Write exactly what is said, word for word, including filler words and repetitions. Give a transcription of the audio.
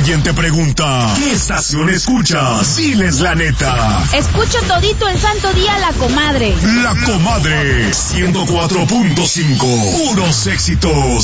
alguien te pregunta, ¿qué estación escuchas? Diles la neta. Escucho todito el santo día La Comadre. La Comadre, ciento cuatro punto cinco. Puros éxitos.